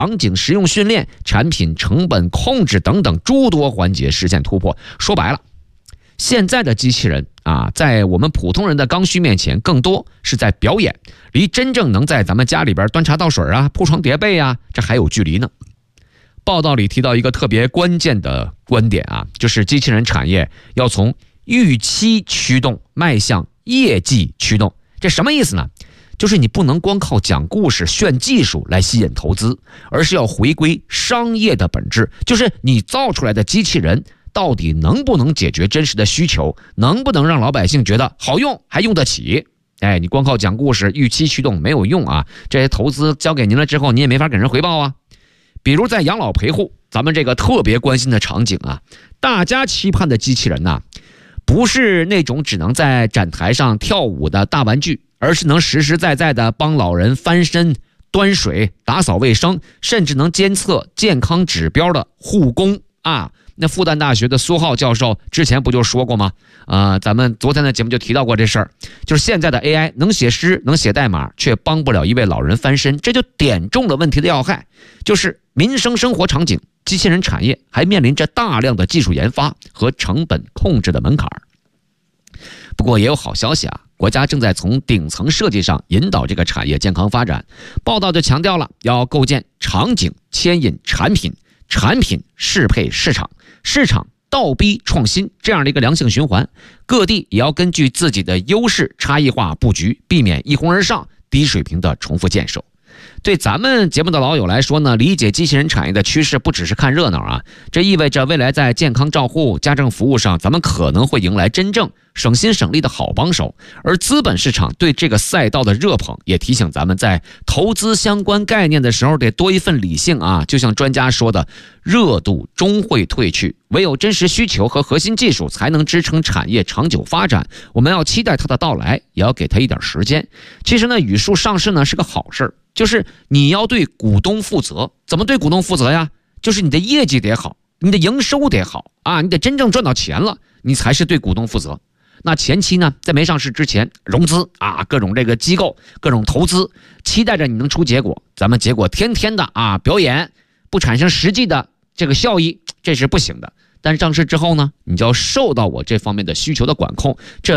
场景实用训练、产品成本控制等等诸多环节实现突破。说白了，现在的机器人在我们普通人的刚需面前，更多是在表演，离真正能在咱们家里边端茶倒水铺床叠被这还有距离呢。报道里提到一个特别关键的观点就是机器人产业要从预期驱动迈向业绩驱动。这什么意思呢？就是你不能光靠讲故事炫技术来吸引投资，而是要回归商业的本质，就是你造出来的机器人到底能不能解决真实的需求，能不能让老百姓觉得好用还用得起。你光靠讲故事预期驱动没有用这些投资交给您了之后，你也没法给人回报比如在养老陪护，咱们这个特别关心的场景大家期盼的机器人不是那种只能在展台上跳舞的大玩具，而是能实实在在的帮老人翻身、端水、打扫卫生，甚至能监测健康指标的护工那复旦大学的苏浩教授之前不就说过吗？咱们昨天的节目就提到过这事儿，就是现在的 AI 能写诗、能写代码，却帮不了一位老人翻身，这就点中了问题的要害，就是民生生活场景，机器人产业还面临着大量的技术研发和成本控制的门槛。不过也有好消息国家正在从顶层设计上引导这个产业健康发展。报道就强调了，要构建场景牵引产品，产品适配市场，市场倒逼创新，这样的一个良性循环。各地也要根据自己的优势差异化布局，避免一哄而上、低水平的重复建设。对咱们节目的老友来说呢，理解机器人产业的趋势不只是看热闹这意味着未来在健康照护、家政服务上，咱们可能会迎来真正省心省力的好帮手。而资本市场对这个赛道的热捧，也提醒咱们在投资相关概念的时候得多一份理性就像专家说的，热度终会退去，唯有真实需求和核心技术才能支撑产业长久发展。我们要期待它的到来，也要给它一点时间。其实呢，语数上市呢是个好事，就是你要对股东负责。怎么对股东负责呀？就是你的业绩得好，你的营收得好你得真正赚到钱了，你才是对股东负责。那前期呢，在没上市之前，融资各种这个机构、各种投资，期待着你能出结果，咱们结果天天的表演，不产生实际的这个效益，这是不行的。但是上市之后呢，你就要受到我这方面的需求的管控，这